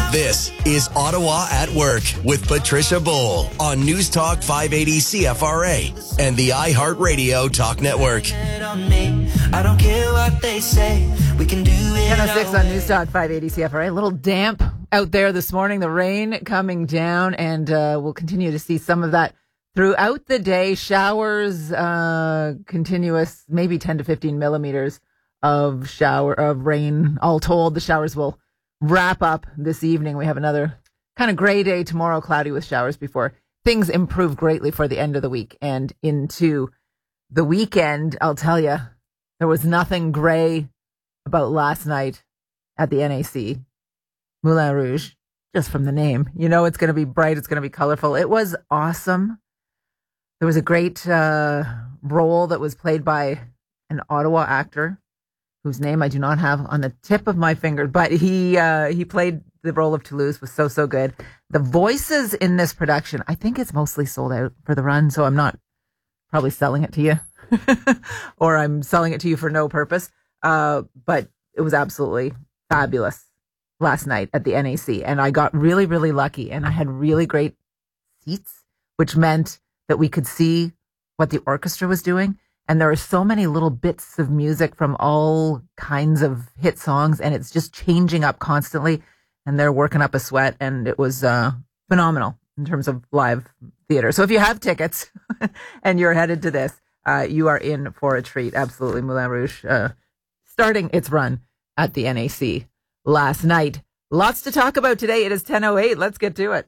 This is Ottawa at Work with Patricia Bowl on News Talk 580 CFRA and the iHeartRadio Talk Network. I don't care what they say. We can do it. 10:06 on News Talk 580 CFRA. A little damp out there this morning. The rain coming down, and we'll continue to see some of that throughout the day. Showers, continuous, maybe 10 to 15 millimeters of rain. All told, the showers will wrap up this evening. We have another kind of gray day tomorrow, cloudy with showers before things improve greatly for the end of the week and into the weekend. I'll tell you, there was nothing gray about last night at the NAC. Moulin Rouge, just from the name. You know it's going to be bright, it's going to be colorful. It was awesome. There was a great role that was played by an Ottawa actor whose name I do not have on the tip of my finger, but he played the role of Toulouse, was so good. The voices in this production, I think it's mostly sold out for the run, so I'm not probably selling it to you, or I'm selling it to you for no purpose, but it was absolutely fabulous last night at the NAC, and I got really, really lucky, and I had really great seats, which meant that we could see what the orchestra was doing. And there are so many little bits of music from all kinds of hit songs, and it's just changing up constantly. And they're working up a sweat, and it was phenomenal in terms of live theater. So if you have tickets and you're headed to this, you are in for a treat. Absolutely. Moulin Rouge starting its run at the NAC last night. Lots to talk about today. It is 10:08. Let's get to it.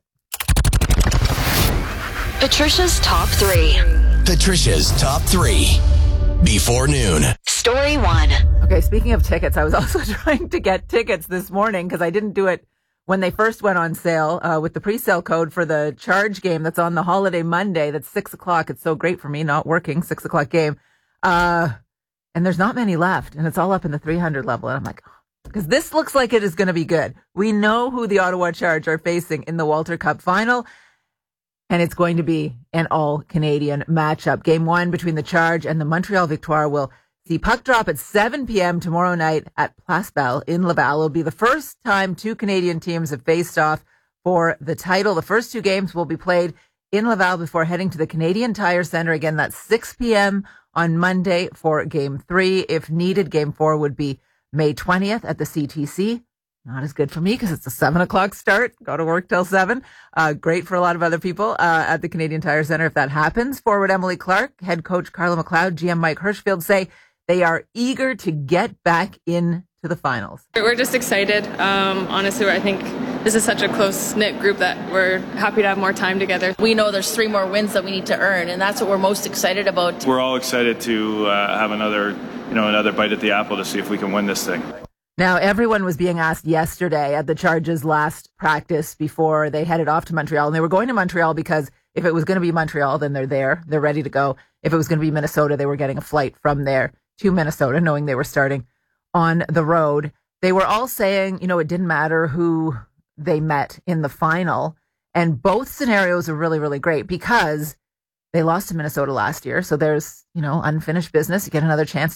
Patricia's Top 3. Patricia's Top 3 before noon. Story 1. Okay, speaking of tickets, I was also trying to get tickets this morning because I didn't do it when they first went on sale with the pre-sale code for the Charge game that's on the holiday Monday. That's 6 o'clock. It's so great for me, not working, 6 o'clock game. And there's not many left, and it's all up in the 300 level. And I'm like, because this looks like it is going to be good. We know who the Ottawa Charge are facing in the Walter Cup final. And it's going to be an all-Canadian matchup. Game 1 between the Charge and the Montreal Victoire will see puck drop at 7 p.m. tomorrow night at Place Bell in Laval. It will be the first time two Canadian teams have faced off for the title. The first two games will be played in Laval before heading to the Canadian Tire Centre. Again, that's 6 p.m. on Monday for Game 3. If needed, Game 4 would be May 20th at the CTC. Not as good for me because it's a 7 o'clock start. Go to work till 7. Great for a lot of other people at the Canadian Tire Centre if that happens. Forward Emily Clark, head coach Carla McLeod, GM Mike Hirschfield say they are eager to get back into the finals. We're just excited. Honestly, I think this is such a close-knit group that we're happy to have more time together. We know there's 3 more wins that we need to earn, and that's what we're most excited about. We're all excited to have another bite at the apple to see if we can win this thing. Now, everyone was being asked yesterday at the Charge's last practice before they headed off to Montreal. And they were going to Montreal because if it was going to be Montreal, then they're there. They're ready to go. If it was going to be Minnesota, they were getting a flight from there to Minnesota, knowing they were starting on the road. They were all saying, it didn't matter who they met in the final. And both scenarios are really, really great because they lost to Minnesota last year. So there's, unfinished business. You get another chance